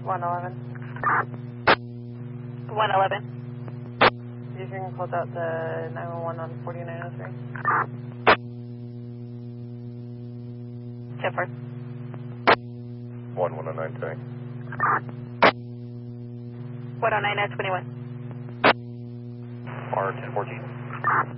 111. 111. You can close out the 911 on 4903. 10-4. 1109 tank. 109 at 21. R214.